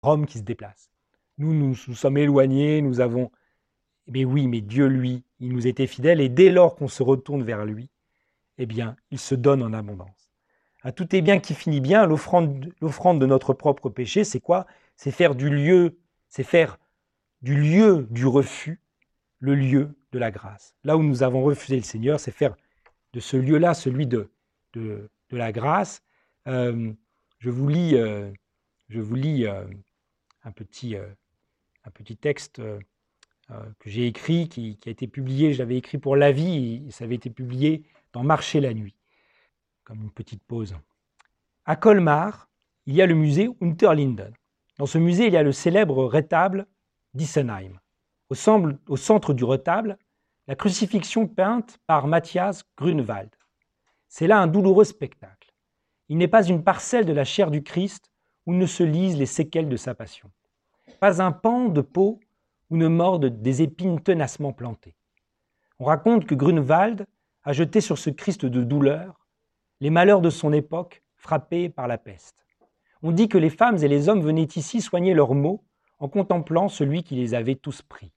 Rome qui se déplace. Nous sommes éloignés, nous avons... Mais oui, mais Dieu, lui, il nous était fidèle, et dès lors qu'on se retourne vers lui, eh bien, il se donne en abondance. À tout est bien qui finit bien, l'offrande de notre propre péché, c'est quoi? C'est faire du lieu du refus le lieu de la grâce. Là où nous avons refusé le Seigneur, c'est faire de ce lieu-là celui de la grâce. Euh, je vous lis, un, petit, texte que j'ai écrit, qui a été publié, j'avais écrit pour La Vie, et ça avait été publié dans Marcher la nuit, comme une petite pause. À Colmar, il y a le musée Unterlinden. Dans ce musée, il y a le célèbre retable d'Issenheim. Au centre du retable, la crucifixion peinte par Matthias Grunewald. C'est là un douloureux spectacle. Il n'est pas une parcelle de la chair du Christ où ne se lisent les séquelles de sa passion. Pas un pan de peau où ne mordent des épines tenacement plantées. On raconte que Grunewald a jeté sur ce Christ de douleur les malheurs de son époque frappés par la peste. On dit que les femmes et les hommes venaient ici soigner leurs maux en contemplant celui qui les avait tous pris.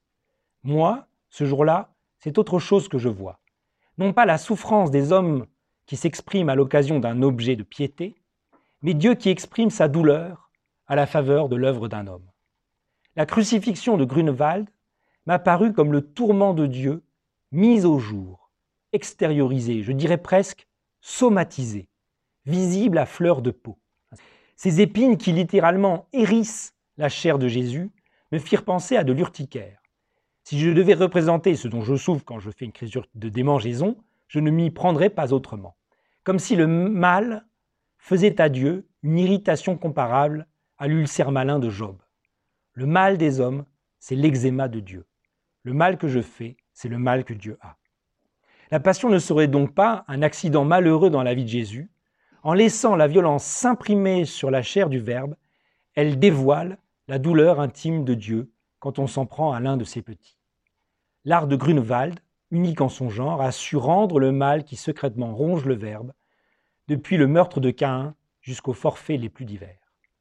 Moi, ce jour-là, c'est autre chose que je vois. Non pas la souffrance des hommes qui s'exprime à l'occasion d'un objet de piété, mais Dieu qui exprime sa douleur à la faveur de l'œuvre d'un homme. La crucifixion de Grunewald m'a paru comme le tourment de Dieu mis au jour, extériorisé, je dirais presque somatisé, visible à fleur de peau. Ces épines qui littéralement hérissent la chair de Jésus me firent penser à de l'urticaire. Si je devais représenter ce dont je souffre quand je fais une crise de démangeaison, je ne m'y prendrais pas autrement. Comme si le mal faisait à Dieu une irritation comparable à l'ulcère malin de Job. Le mal des hommes, c'est l'eczéma de Dieu. Le mal que je fais, c'est le mal que Dieu a. La passion ne serait donc pas un accident malheureux dans la vie de Jésus. En laissant la violence s'imprimer sur la chair du Verbe, elle dévoile la douleur intime de Dieu quand on s'en prend à l'un de ses petits. L'art de Grunewald, unique en son genre, a su rendre le mal qui secrètement ronge le Verbe, depuis le meurtre de Caïn jusqu'aux forfaits les plus divers.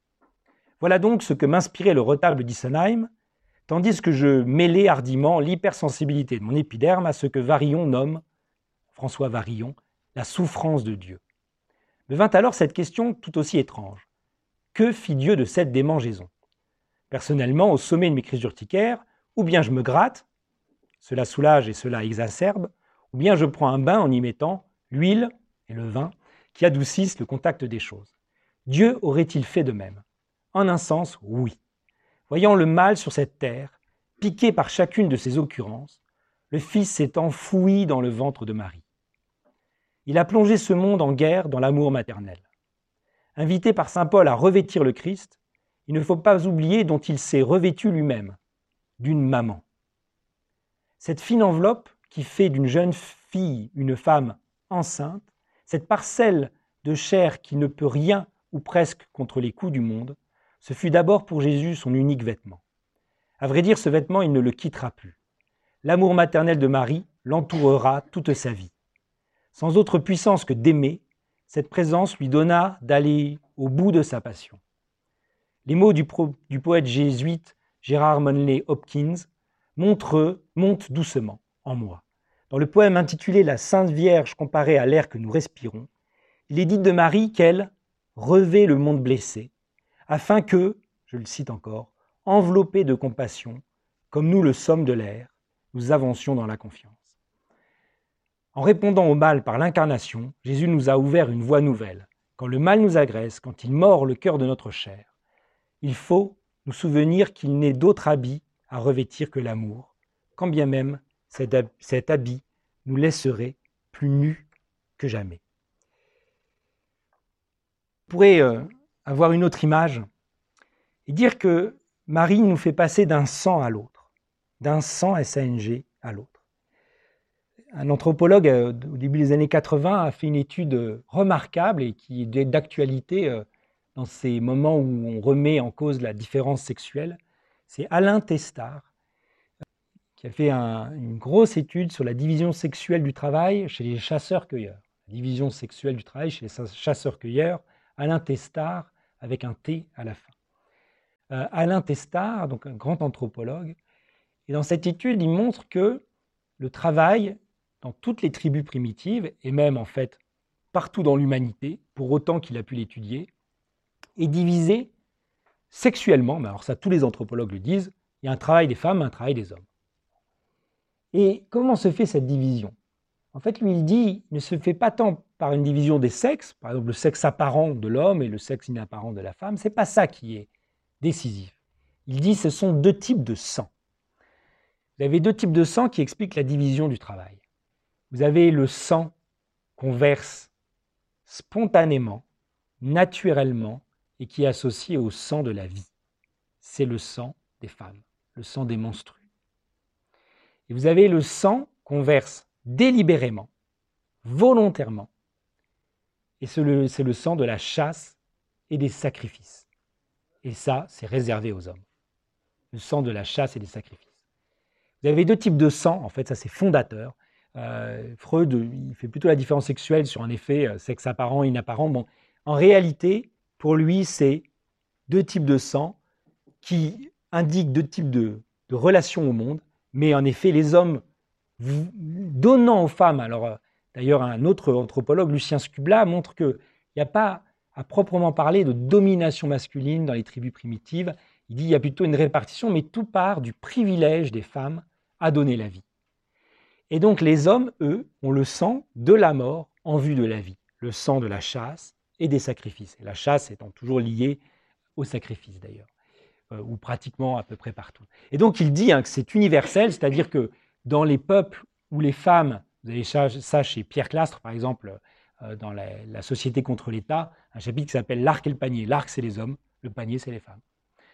Voilà donc ce que m'inspirait le retable d'Issenheim, tandis que je mêlais hardiment l'hypersensibilité de mon épiderme à ce que Varillon nomme, François Varillon, la souffrance de Dieu. Me vint alors cette question tout aussi étrange. Que fit Dieu de cette démangeaison? Personnellement, au sommet de mes crises urticaires, ou bien je me gratte, cela soulage et cela exacerbe, ou bien je prends un bain en y mettant l'huile et le vin qui adoucissent le contact des choses. Dieu aurait-il fait de même? En un sens, oui. Voyant le mal sur cette terre, piqué par chacune de ses occurrences, le Fils s'est enfoui dans le ventre de Marie. Il a plongé ce monde en guerre dans l'amour maternel. Invité par saint Paul à revêtir le Christ, il ne faut pas oublier dont il s'est revêtu lui-même, d'une maman. Cette fine enveloppe qui fait d'une jeune fille une femme enceinte, cette parcelle de chair qui ne peut rien ou presque contre les coups du monde, ce fut d'abord pour Jésus son unique vêtement. À vrai dire, ce vêtement, il ne le quittera plus. L'amour maternel de Marie l'entourera toute sa vie. Sans autre puissance que d'aimer, cette présence lui donna d'aller au bout de sa passion. Les mots du poète jésuite Gérard Manley Hopkins montent doucement en moi. Dans le poème intitulé « La Sainte Vierge comparée à l'air que nous respirons », il est dit de Marie qu'elle revêt le monde blessé, afin que, je le cite encore, enveloppés de compassion, comme nous le sommes de l'air, nous avancions dans la confiance. En répondant au mal par l'incarnation, Jésus nous a ouvert une voie nouvelle. Quand le mal nous agresse, quand il mord le cœur de notre chair, il faut nous souvenir qu'il n'est d'autre habit à revêtir que l'amour, quand bien même cet habit nous laisserait plus nus que jamais. On pourrait avoir une autre image et dire que Marie nous fait passer d'un sang à l'autre, d'un sang S-A-N-G à l'autre. Un anthropologue, au début des années 80, a fait une étude remarquable et qui est d'actualité dans ces moments où on remet en cause la différence sexuelle. C'est Alain Testard, qui a fait une grosse étude sur la division sexuelle du travail chez les chasseurs-cueilleurs. La division sexuelle du travail chez les chasseurs-cueilleurs, Alain Testard, avec un T à la fin. Alain Testard, donc un grand anthropologue. Et dans cette étude, il montre que le travail, dans toutes les tribus primitives, et même en fait partout dans l'humanité, pour autant qu'il a pu l'étudier, est divisé sexuellement, mais alors ça tous les anthropologues le disent, il y a un travail des femmes, un travail des hommes. Et comment se fait cette division? En fait, lui, il dit, ne se fait pas tant par une division des sexes, par exemple le sexe apparent de l'homme et le sexe inapparent de la femme, c'est pas ça qui est décisif. Il dit, ce sont deux types de sang. Vous avez deux types de sang qui expliquent la division du travail. Vous avez le sang qu'on verse spontanément, naturellement, et qui est associé au sang de la vie. C'est le sang des femmes, le sang des menstrues. Et vous avez le sang qu'on verse délibérément, volontairement, et c'est le sang de la chasse et des sacrifices. Et ça, c'est réservé aux hommes. Le sang de la chasse et des sacrifices. Vous avez deux types de sang, en fait, ça c'est fondateur. Freud, il fait plutôt la différence sexuelle sur un effet sexe apparent, inapparent. Bon, en réalité, pour lui, c'est deux types de sang qui indiquent deux types de relations au monde, mais en effet, les hommes donnant aux femmes, alors d'ailleurs un autre anthropologue, Lucien Scubla, montre qu'il n'y a pas à proprement parler de domination masculine dans les tribus primitives. Il dit qu'il y a plutôt une répartition, mais tout part du privilège des femmes à donner la vie. Et donc les hommes, eux, ont le sang de la mort en vue de la vie, le sang de la chasse et des sacrifices. Et la chasse étant toujours liée au sacrifice d'ailleurs, ou pratiquement à peu près partout. Et donc il dit que c'est universel, c'est-à-dire que dans les peuples où les femmes, vous avez ça chez Pierre Clastre par exemple, dans la Société contre l'État, un chapitre qui s'appelle L'arc et le panier. L'arc c'est les hommes, le panier c'est les femmes.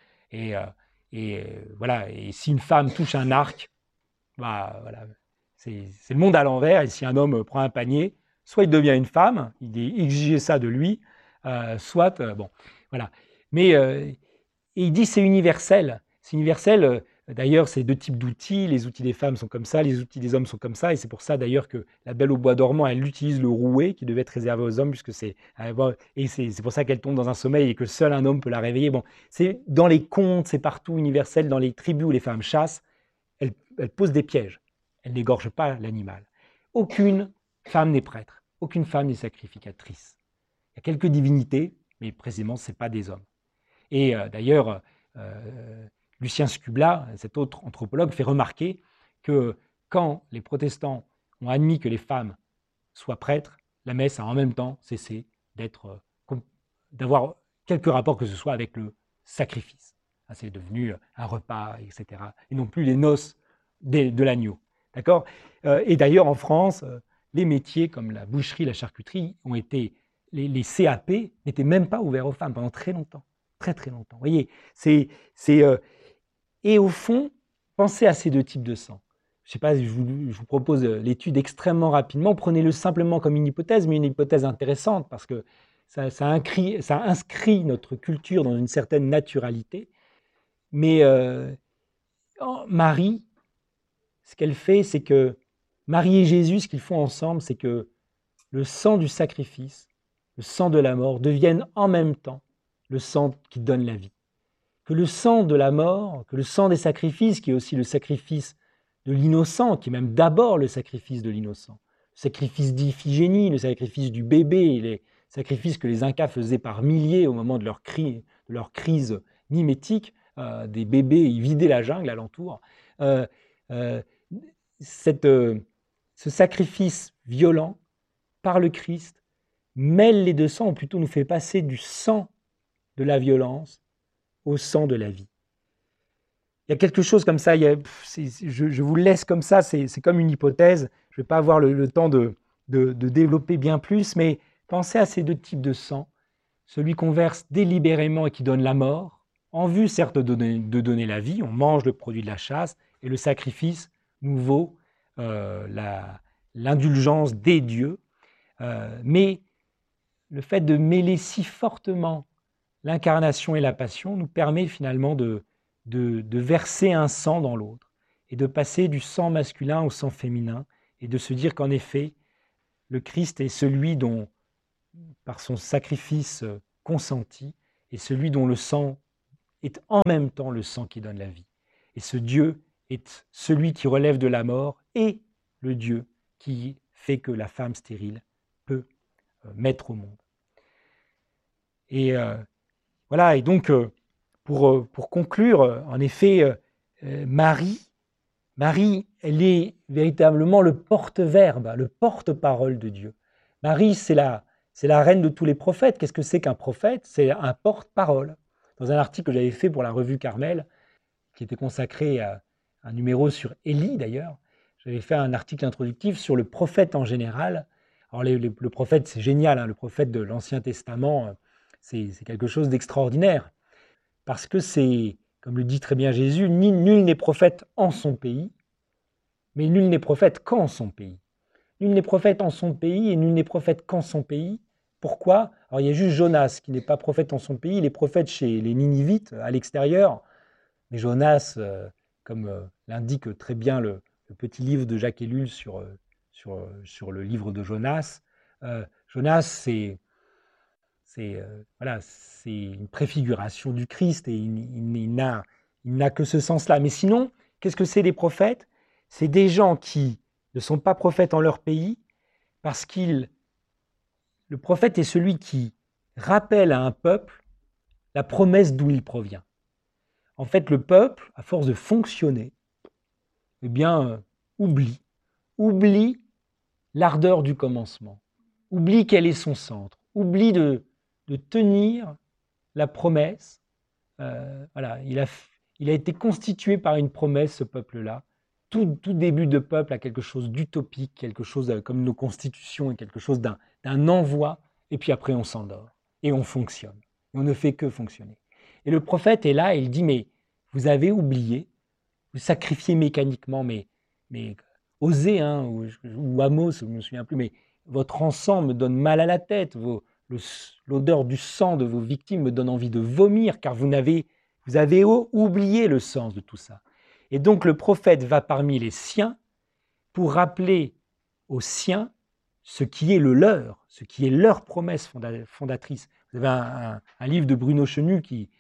Voilà, et si une femme touche un arc, bah, voilà, c'est le monde à l'envers, et si un homme prend un panier, soit il devient une femme, il est exigé ça de lui, soit, bon, voilà. Mais et il dit c'est universel. C'est universel. D'ailleurs, c'est deux types d'outils. Les outils des femmes sont comme ça, les outils des hommes sont comme ça. Et c'est pour ça d'ailleurs que la Belle au bois dormant, elle utilise le rouet qui devait être réservé aux hommes, puisque c'est pour ça qu'elle tombe dans un sommeil et que seul un homme peut la réveiller. Bon, c'est dans les contes, c'est partout universel. Dans les tribus où les femmes chassent, elles posent des pièges. Elles n'égorgent pas l'animal. Aucune femme n'est prêtre. Aucune femme n'est sacrificatrice. Il y a quelques divinités, mais précisément, ce n'est pas des hommes. Et d'ailleurs, Lucien Scubla, cet autre anthropologue, fait remarquer que quand les protestants ont admis que les femmes soient prêtres, la messe a en même temps cessé d'avoir quelque rapport que ce soit avec le sacrifice. C'est devenu un repas, etc. Et non plus les noces de l'agneau. D'accord ? Et d'ailleurs, en France, les métiers comme la boucherie, la charcuterie ont été... Les CAP n'étaient même pas ouverts aux femmes pendant très longtemps. Très très longtemps. Vous voyez, et au fond, pensez à ces deux types de sang. Je ne sais pas, je vous propose l'étude extrêmement rapidement. Prenez-le simplement comme une hypothèse, mais une hypothèse intéressante parce que ça inscrit notre culture dans une certaine naturalité. Mais Marie, ce qu'elle fait, c'est que Marie et Jésus, ce qu'ils font ensemble, c'est que le sang du sacrifice, le sang de la mort deviennent en même temps le sang qui donne la vie. Que le sang de la mort, que le sang des sacrifices, qui est aussi le sacrifice de l'innocent, qui est même d'abord le sacrifice de l'innocent, le sacrifice d'Iphigénie, le sacrifice du bébé, les sacrifices que les Incas faisaient par milliers au moment de leur crise mimétique, des bébés, ils vidaient la jungle alentour. Ce sacrifice violent par le Christ mêle les deux sangs, ou plutôt nous fait passer du sang de la violence au sang de la vie. Il y a quelque chose comme ça, je vous le laisse comme ça, c'est comme une hypothèse, je ne vais pas avoir le temps de développer bien plus, mais pensez à ces deux types de sang, celui qu'on verse délibérément et qui donne la mort, en vue certes de donner la vie, on mange le produit de la chasse, et le sacrifice nous vaut l'indulgence des dieux, mais le fait de mêler si fortement l'incarnation et la passion nous permet finalement de verser un sang dans l'autre et de passer du sang masculin au sang féminin et de se dire qu'en effet, le Christ est celui dont, par son sacrifice consenti, est celui dont le sang est en même temps le sang qui donne la vie. Et ce Dieu est celui qui relève de la mort et le Dieu qui fait que la femme stérile peut mettre au monde. Et voilà, et donc pour conclure, en effet, Marie, elle est véritablement le porte-verbe, le porte-parole de Dieu. Marie, c'est la reine de tous les prophètes. Qu'est-ce que c'est qu'un prophète? C'est un porte-parole. Dans un article que j'avais fait pour la revue Carmel, qui était consacré à un numéro sur Élie d'ailleurs, j'avais fait un article introductif sur le prophète en général. Alors le prophète, c'est génial, hein, le prophète de l'Ancien Testament, c'est quelque chose d'extraordinaire. Parce que c'est, comme le dit très bien Jésus, nul n'est prophète en son pays, mais nul n'est prophète qu'en son pays. Nul n'est prophète en son pays et nul n'est prophète qu'en son pays. Pourquoi? Alors il y a juste Jonas qui n'est pas prophète en son pays, il est prophète chez les Ninivites, à l'extérieur. Mais Jonas, comme l'indique très bien le petit livre de Jacques Ellul sur le livre de Jonas, Jonas, c'est une préfiguration du Christ et il n'a que ce sens-là. Mais sinon, qu'est-ce que c'est des prophètes? C'est des gens qui ne sont pas prophètes en leur pays parce le prophète est celui qui rappelle à un peuple la promesse d'où il provient. En fait, le peuple, à force de fonctionner, eh bien, oublie l'ardeur du commencement, oublie quel est son centre, oublie de tenir la promesse. Voilà, il a été constitué par une promesse, ce peuple-là. Tout début de peuple a quelque chose d'utopique, quelque chose comme nos constitutions, quelque chose d'un envoi, et puis après on s'endort, et on fonctionne, et on ne fait que fonctionner. Et le prophète est là, et il dit, mais vous avez oublié, vous sacrifiez mécaniquement, mais Osée, hein, ou Amos, je ne me souviens plus, mais votre encens me donne mal à la tête, l'odeur du sang de vos victimes me donne envie de vomir, car vous avez oublié le sens de tout ça. Et donc le prophète va parmi les siens pour rappeler aux siens ce qui est le leur, ce qui est leur promesse fondatrice. Vous avez un livre de Bruno Chenu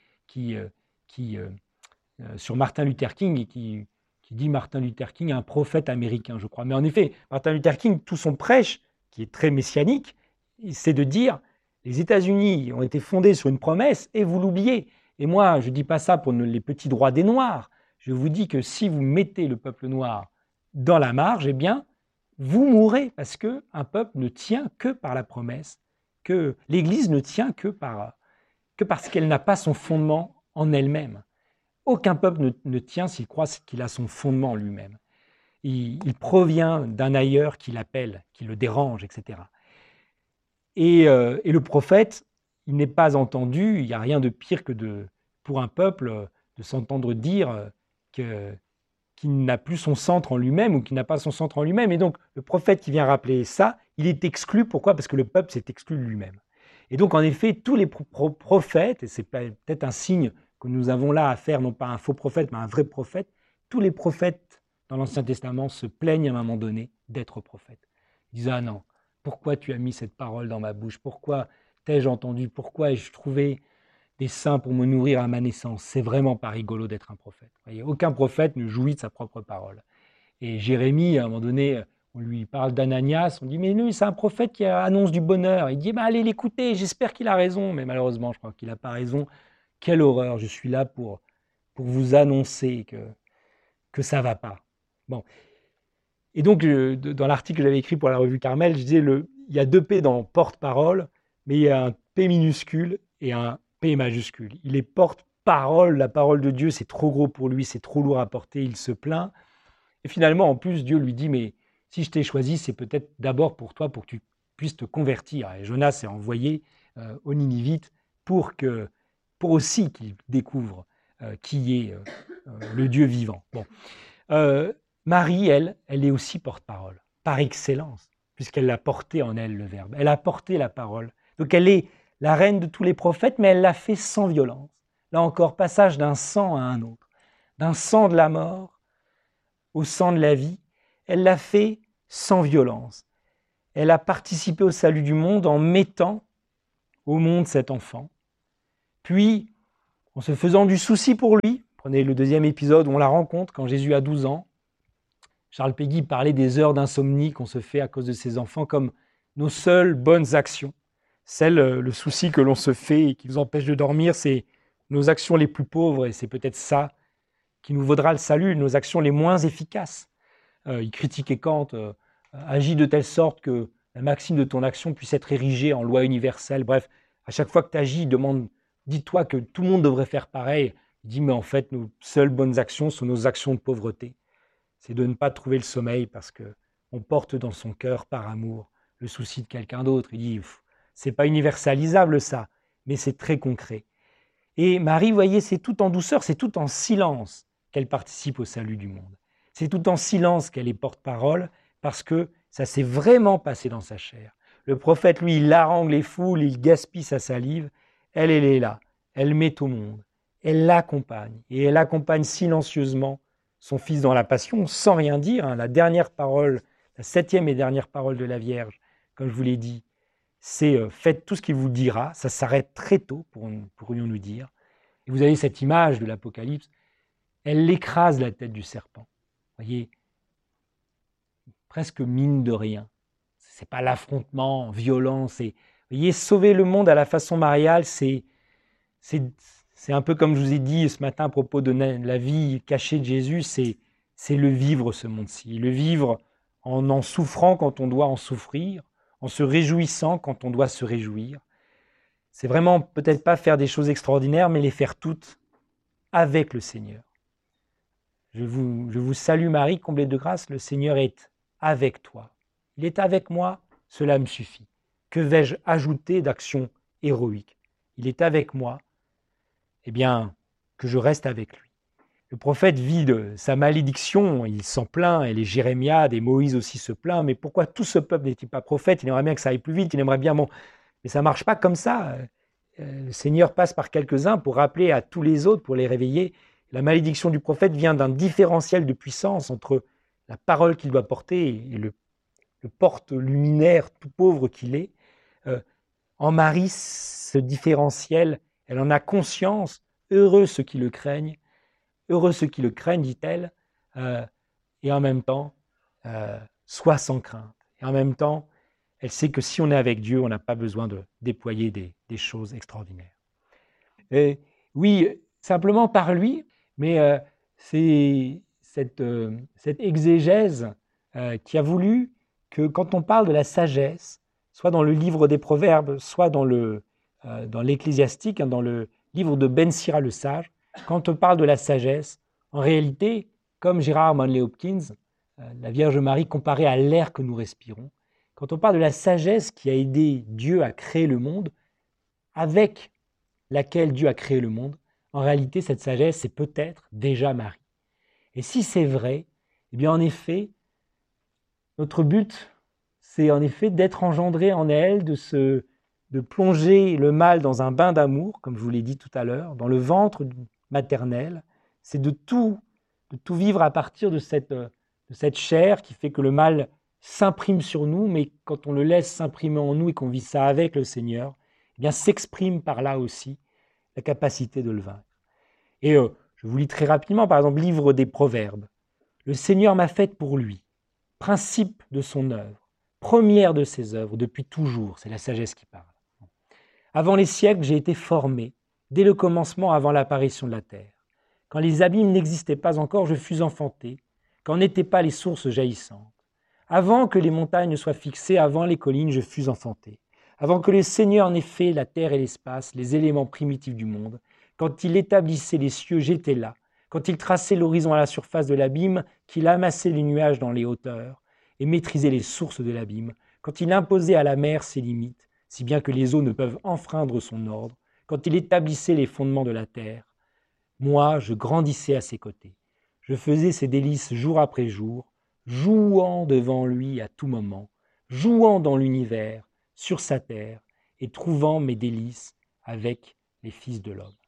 sur Martin Luther King et qui dit Martin Luther King est un prophète américain, je crois. Mais en effet, Martin Luther King, tout son prêche, qui est très messianique, c'est de dire les États-Unis ont été fondés sur une promesse et vous l'oubliez. Et moi, je ne dis pas ça pour les petits droits des Noirs. Je vous dis que si vous mettez le peuple noir dans la marge, eh bien, vous mourrez parce qu'un peuple ne tient que par la promesse, que l'Église ne tient que parce qu'elle n'a pas son fondement en elle-même. Aucun peuple ne tient s'il croit qu'il a son fondement en lui-même. Il provient d'un ailleurs qui l'appelle, qui le dérange, etc. Et le prophète, il n'est pas entendu, il n'y a rien de pire que pour un peuple de s'entendre dire qu'il n'a plus son centre en lui-même ou qu'il n'a pas son centre en lui-même. Et donc, le prophète qui vient rappeler ça, il est exclu. Pourquoi? Parce que le peuple s'est exclu de lui-même. Et donc, en effet, tous les prophètes, et c'est peut-être un signe que nous avons là à faire, non pas un faux prophète, mais un vrai prophète, tous les prophètes dans l'Ancien Testament se plaignent à un moment donné d'être prophètes. Ils disent « Ah non, pourquoi tu as mis cette parole dans ma bouche? Pourquoi t'ai-je entendu? Pourquoi ai-je trouvé des saints pour me nourrir à ma naissance? C'est vraiment pas rigolo d'être un prophète. » Vous voyez, aucun prophète ne jouit de sa propre parole. Et Jérémie, à un moment donné, on lui parle d'Ananias, on dit « Mais lui, c'est un prophète qui annonce du bonheur. » Il dit « Allez l'écouter, j'espère qu'il a raison. » Mais malheureusement, je crois qu'il n'a pas raison. Quelle horreur, je suis là pour vous annoncer que ça ne va pas. Bon. Et donc, dans l'article que j'avais écrit pour la revue Carmel, je disais il y a deux P dans porte-parole, mais il y a un P minuscule et un P majuscule. Il est porte-parole, la parole de Dieu, c'est trop gros pour lui, c'est trop lourd à porter, il se plaint. Et finalement, en plus, Dieu lui dit, mais si je t'ai choisi, c'est peut-être d'abord pour toi, pour que tu puisses te convertir. Et Jonas est envoyé aux Ninivites pour aussi qu'il découvre qui est le Dieu vivant. Bon. Marie, elle est aussi porte-parole, par excellence, puisqu'elle a porté en elle le Verbe. Elle a porté la parole. Donc elle est la reine de tous les prophètes, mais elle l'a fait sans violence. Là encore, passage d'un sang à un autre, d'un sang de la mort au sang de la vie. Elle l'a fait sans violence. Elle a participé au salut du monde en mettant au monde cet enfant. Puis, en se faisant du souci pour lui. Prenez le 2e épisode où on la rencontre quand Jésus a 12 ans. Charles Péguy parlait des heures d'insomnie qu'on se fait à cause de ses enfants comme nos seules bonnes actions. Le souci que l'on se fait et qui nous empêche de dormir, c'est nos actions les plus pauvres et c'est peut-être ça qui nous vaudra le salut, nos actions les moins efficaces. Il critiquait Kant, agis de telle sorte que la maxime de ton action puisse être érigée en loi universelle. Bref, à chaque fois que tu agis, dis-toi que tout le monde devrait faire pareil. Il dit, mais en fait, nos seules bonnes actions sont nos actions de pauvreté. C'est de ne pas trouver le sommeil parce qu'on porte dans son cœur, par amour, le souci de quelqu'un d'autre. Il dit, c'est pas universalisable ça, mais c'est très concret. Et Marie, vous voyez, c'est tout en douceur, c'est tout en silence qu'elle participe au salut du monde. C'est tout en silence qu'elle est porte-parole parce que ça s'est vraiment passé dans sa chair. Le prophète, lui, il harangue les foules, il gaspille sa salive. Elle est là, elle met au monde, elle l'accompagne et elle accompagne silencieusement son fils dans la passion sans rien dire. La dernière parole, la 7e et dernière parole de la Vierge, comme je vous l'ai dit, c'est faites tout ce qu'il vous dira. Ça s'arrête très tôt, pourrions-nous dire. Et vous avez cette image de l'Apocalypse, elle écrase la tête du serpent. Vous voyez, presque mine de rien. Ce n'est pas l'affrontement violent. Vous voyez, sauver le monde à la façon mariale, c'est un peu comme je vous ai dit ce matin à propos de la vie cachée de Jésus, c'est le vivre ce monde-ci. Le vivre en souffrant quand on doit en souffrir, en se réjouissant quand on doit se réjouir. C'est vraiment peut-être pas faire des choses extraordinaires, mais les faire toutes avec le Seigneur. Je vous salue Marie, comblée de grâce, le Seigneur est avec toi. Il est avec moi, cela me suffit. Que vais-je ajouter d'actions héroïques? Il est avec moi, eh bien, que je reste avec lui. Le prophète vit de sa malédiction, il s'en plaint, et les Jérémiades et Moïse aussi se plaint, mais pourquoi tout ce peuple n'est-il pas prophète? Il aimerait bien que ça aille plus vite, il aimerait bien, mais ça ne marche pas comme ça. Le Seigneur passe par quelques-uns pour rappeler à tous les autres, pour les réveiller. La malédiction du prophète vient d'un différentiel de puissance entre la parole qu'il doit porter et le porte-luminaire tout pauvre qu'il est. En Marie, ce différentiel, elle en a conscience. Heureux ceux qui le craignent, dit-elle, et en même temps, sois sans crainte. Et en même temps, elle sait que si on est avec Dieu, on n'a pas besoin de déployer des choses extraordinaires. Et oui, simplement par lui, mais c'est cette exégèse qui a voulu que quand on parle de la sagesse, soit dans le livre des Proverbes, soit dans l'Ecclésiastique, dans le livre de Ben Sira le Sage, quand on parle de la sagesse, en réalité, comme Gérard Manley Hopkins, la Vierge Marie comparée à l'air que nous respirons, quand on parle de la sagesse qui a aidé Dieu à créer le monde, avec laquelle Dieu a créé le monde, en réalité, cette sagesse, c'est peut-être déjà Marie. Et si c'est vrai, eh bien en effet, notre but, c'est en effet d'être engendré en elle, de plonger le mal dans un bain d'amour, comme je vous l'ai dit tout à l'heure, dans le ventre maternel. C'est de tout vivre à partir de cette chair qui fait que le mal s'imprime sur nous, mais quand on le laisse s'imprimer en nous et qu'on vit ça avec le Seigneur, eh bien s'exprime par là aussi la capacité de le vaincre. Et je vous lis très rapidement, par exemple, livre des Proverbes. Le Seigneur m'a faite pour lui, principe de son œuvre, première de ses œuvres, depuis toujours, c'est la sagesse qui parle. Avant les siècles, j'ai été formé, dès le commencement avant l'apparition de la terre. Quand les abîmes n'existaient pas encore, je fus enfanté, quand n'étaient pas les sources jaillissantes. Avant que les montagnes soient fixées, avant les collines, je fus enfanté. Avant que le Seigneur n'ait fait la terre et l'espace, les éléments primitifs du monde, quand il établissait les cieux, j'étais là. Quand il traçait l'horizon à la surface de l'abîme, qu'il amassait les nuages dans les hauteurs et maîtrisait les sources de l'abîme, quand il imposait à la mer ses limites, si bien que les eaux ne peuvent enfreindre son ordre, quand il établissait les fondements de la terre, moi, je grandissais à ses côtés. Je faisais ses délices jour après jour, jouant devant lui à tout moment, jouant dans l'univers, sur sa terre, et trouvant mes délices avec les fils de l'homme.